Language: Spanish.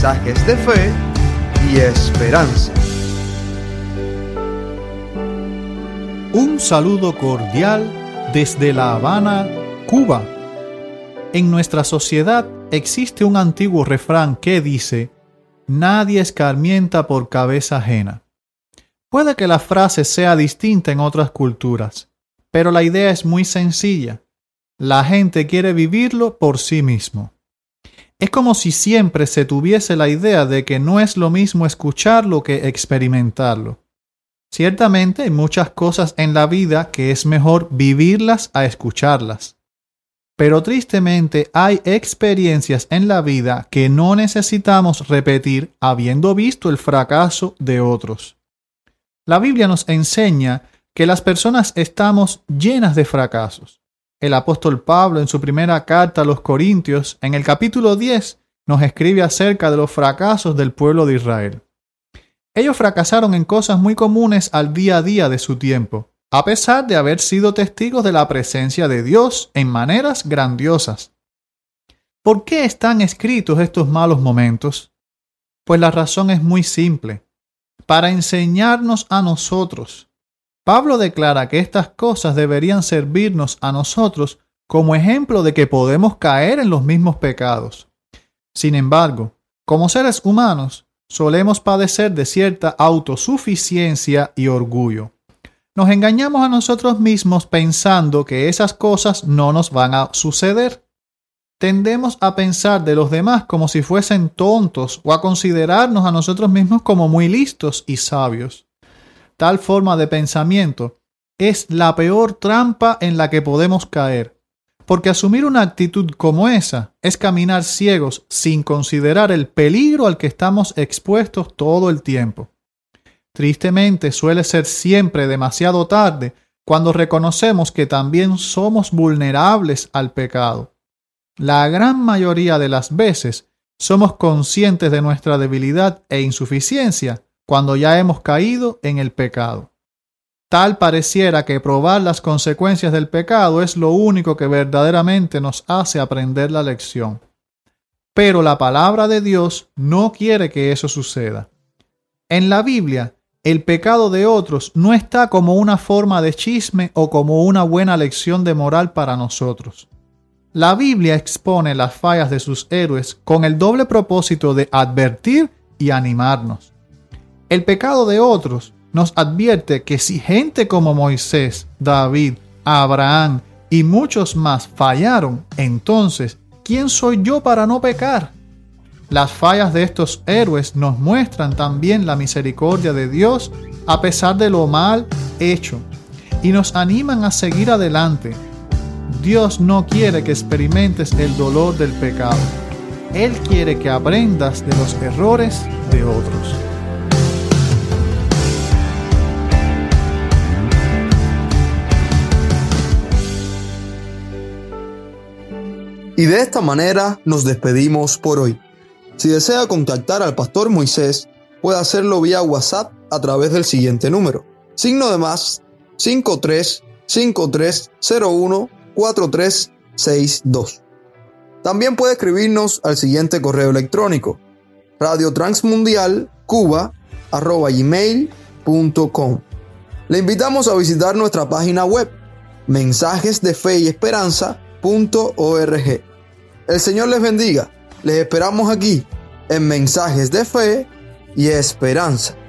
mensajes de fe y esperanza. Un saludo cordial desde La Habana, Cuba. En nuestra sociedad existe un antiguo refrán que dice: nadie escarmienta por cabeza ajena. Puede que la frase sea distinta en otras culturas, pero la idea es muy sencilla. La gente quiere vivirlo por sí mismo. Es como si siempre se tuviese la idea de que no es lo mismo escucharlo que experimentarlo. Ciertamente hay muchas cosas en la vida que es mejor vivirlas a escucharlas. Pero tristemente hay experiencias en la vida que no necesitamos repetir habiendo visto el fracaso de otros. La Biblia nos enseña que las personas estamos llenas de fracasos. El apóstol Pablo, en su primera carta a los Corintios, en el capítulo 10, nos escribe acerca de los fracasos del pueblo de Israel. Ellos fracasaron en cosas muy comunes al día a día de su tiempo, a pesar de haber sido testigos de la presencia de Dios en maneras grandiosas. ¿Por qué están escritos estos malos momentos? Pues la razón es muy simple: para enseñarnos a nosotros. Pablo declara que estas cosas deberían servirnos a nosotros como ejemplo de que podemos caer en los mismos pecados. Sin embargo, como seres humanos, solemos padecer de cierta autosuficiencia y orgullo. Nos engañamos a nosotros mismos pensando que esas cosas no nos van a suceder. Tendemos a pensar de los demás como si fuesen tontos o a considerarnos a nosotros mismos como muy listos y sabios. Tal forma de pensamiento es la peor trampa en la que podemos caer, porque asumir una actitud como esa es caminar ciegos sin considerar el peligro al que estamos expuestos todo el tiempo. Tristemente suele ser siempre demasiado tarde cuando reconocemos que también somos vulnerables al pecado. La gran mayoría de las veces somos conscientes de nuestra debilidad e insuficiencia cuando ya hemos caído en el pecado. Tal pareciera que probar las consecuencias del pecado es lo único que verdaderamente nos hace aprender la lección. Pero la palabra de Dios no quiere que eso suceda. En la Biblia, el pecado de otros no está como una forma de chisme o como una buena lección de moral para nosotros. La Biblia expone las fallas de sus héroes con el doble propósito de advertir y animarnos. El pecado de otros nos advierte que si gente como Moisés, David, Abraham y muchos más fallaron, entonces, ¿quién soy yo para no pecar? Las fallas de estos héroes nos muestran también la misericordia de Dios a pesar de lo mal hecho y nos animan a seguir adelante. Dios no quiere que experimentes el dolor del pecado. Él quiere que aprendas de los errores de otros. Y de esta manera nos despedimos por hoy. Si desea contactar al Pastor Moisés, puede hacerlo vía WhatsApp a través del siguiente número: +53 5301 4362. También puede escribirnos al siguiente correo electrónico: radiotransmundial@gmail.com. Le invitamos a visitar nuestra página web mensajesdefeyesperanza.org. El Señor les bendiga. Les esperamos aquí en Mensajes de Fe y Esperanza.